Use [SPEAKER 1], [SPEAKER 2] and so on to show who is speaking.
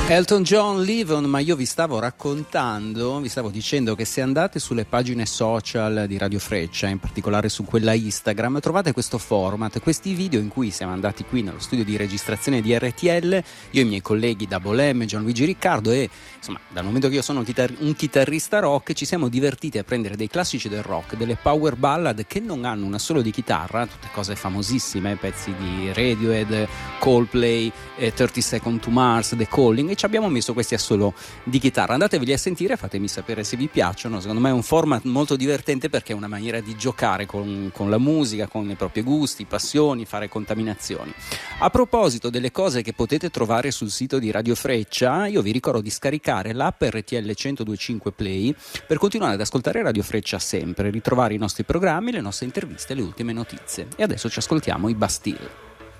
[SPEAKER 1] Elton John, Live On, ma io vi stavo dicendo che se andate sulle pagine social di Radio Freccia, in particolare su quella Instagram, trovate questo format, questi video in cui siamo andati qui nello studio di registrazione di RTL, io e i miei colleghi Double M, Gianluigi Riccardo, e insomma, dal momento che io sono un chitarrista rock, ci siamo divertiti a prendere dei classici del rock, delle power ballad che non hanno una solo di chitarra, tutte cose famosissime, pezzi di Radiohead, Coldplay, 30 Seconds to Mars, The Calling, e ci abbiamo messo questi a solo di chitarra. Andateveli a sentire, fatemi sapere se vi piacciono. Secondo me è un format molto divertente perché è una maniera di giocare con la musica, con i propri gusti, passioni, fare contaminazioni. A proposito delle cose che potete trovare sul sito di Radio Freccia, io vi ricordo di scaricare l'app RTL 1025 Play per continuare ad ascoltare Radio Freccia sempre, ritrovare i nostri programmi, le nostre interviste e le ultime notizie. E adesso ci ascoltiamo i Bastille.